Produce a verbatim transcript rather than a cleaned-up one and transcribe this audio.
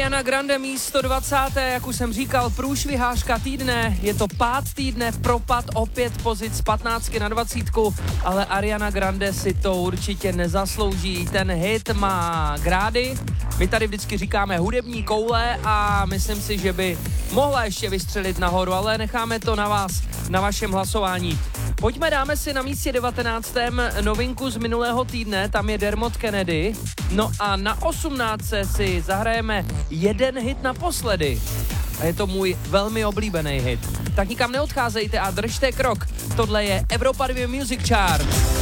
Ariana Grande místo dvacáté jak už jsem říkal, průšvihářka týdne, je to pád týdne, propad opět pozic z patnáctky na dvacítku, ale Ariana Grande si to určitě nezaslouží, ten hit má grády, my tady vždycky říkáme hudební koule a myslím si, že by mohla ještě vystřelit nahoru, ale necháme to na vás, na vašem hlasování. Pojďme, dáme si na místě devatenáctém novinku z minulého týdne, tam je Dermot Kennedy. No a na osmnáctce si zahrajeme jeden hit naposledy. A je to můj velmi oblíbený hit. Tak nikam neodcházejte a držte krok. Tohle je Evropa dva Music Chart.